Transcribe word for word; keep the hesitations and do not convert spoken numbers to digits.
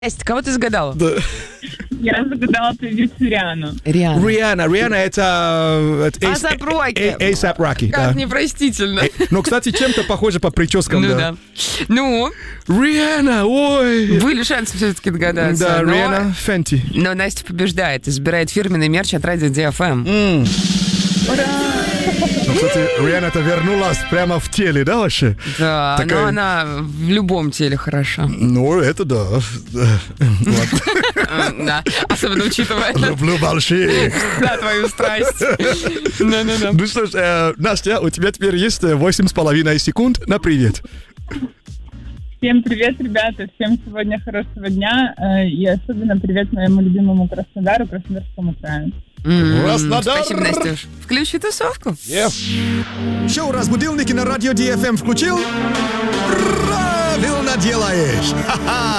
Настя, кого ты загадала? Да. Я загадала певицу Риану. Риана. Риана. Риана это... это Эйс- А$эй$эй Rocky. Э- э- A$эй$эй Rocky, Как да. непростительно. Э, Ну, кстати, чем-то похоже по прическам, Ну да. да. Ну, Риана, ой. были шансы все-таки догадаться. Да, но- Риана Фенти. Но Настя побеждает и забирает фирменный мерч от Радио ди эф эм. Ну, кстати, Риана-то вернулась прямо в теле, да, вообще? Да, Такая- но она в любом теле хороша. Ну, это да. Ладно. Да, особенно учитывая Люблю больших. да, твою страсть. Да-да-да. Ну что ж, э, Настя, у тебя теперь есть э, восемь с половиной секунд на привет. Всем привет, ребята. Всем сегодня хорошего дня. Э, И особенно привет моему любимому Краснодару, Краснодарскому краю. М, Краснодар! Спасибо, Настюш. Включи тусовку. Шоу «Раз будильники» на радио ди эф эм включил? Правильно делаешь! Ха-ха!